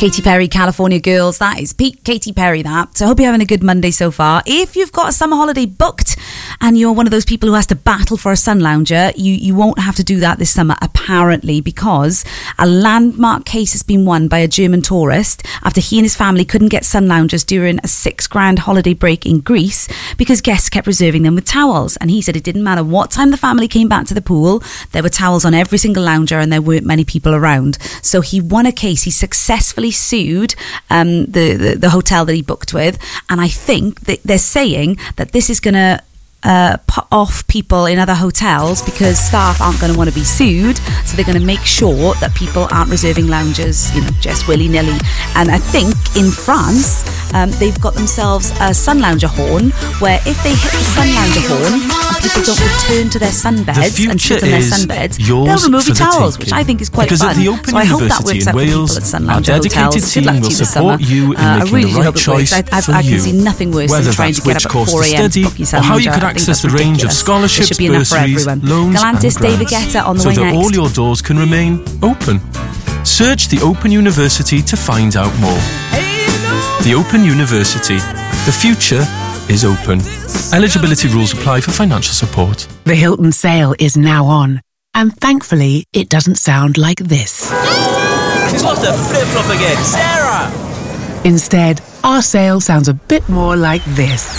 Katy Perry, California Girls. That is Pete, Katy Perry, that. So I hope you're having a good Monday so far. If you've got a summer holiday booked and you're one of those people who has to battle for a sun lounger, you won't have to do that this summer, apparently, because a landmark case has been won by a German tourist after he and his family couldn't get sun loungers during a £6,000 holiday break in Greece because guests kept reserving them with towels. And he said it didn't matter what time the family came back to the pool, there were towels on every single lounger and there weren't many people around. So he won a case. He successfully sued the hotel that he booked with, and I think that they're saying that this is going to put off people in other hotels because staff aren't going to want to be sued, so they're going to make sure that people aren't reserving lounges, just willy-nilly. And I think in France, they've got themselves a sun lounger horn, where if they hit the sun lounger horn and people don't return to their sunbeds and sit on their sunbeds, they'll remove your towels, which I think is quite fun. So I hope that works out for people at sun lounger hotels. Good luck to you this summer. I really hope it works. I can see nothing worse than trying to get up at 4 a.m. to book your sun lounger. Access the range of scholarships, bursaries, loans Galantis, and David grants, Guetta on the so way that next. all your doors can remain open. Search the Open University to find out more. The Open University. The future is open. Eligibility rules apply for financial support. The Hilton sale is now on, and thankfully it doesn't sound like this. She's lost her flip-flop again, Sarah! Instead, our sale sounds a bit more like this.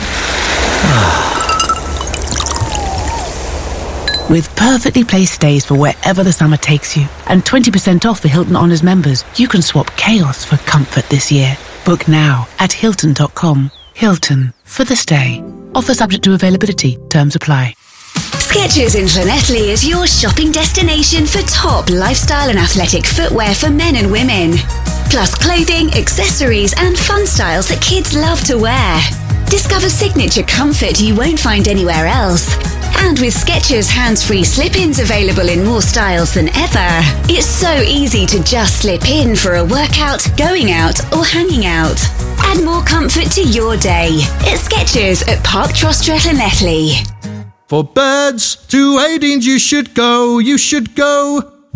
With perfectly placed stays for wherever the summer takes you, and 20% off for Hilton Honors members, you can swap chaos for comfort this year. Book now at Hilton.com. Hilton, for the stay. Offer subject to availability. Terms apply. Skechers in Llanelli is your shopping destination for top lifestyle and athletic footwear for men and women. Plus clothing, accessories and fun styles that kids love to wear. Discover signature comfort you won't find anywhere else. And with Skechers hands-free slip-ins available in more styles than ever, it's so easy to just slip in for a workout, going out or hanging out. Add more comfort to your day. It's Skechers at Park Trostre, Llanelli. For birds to Hades you should go.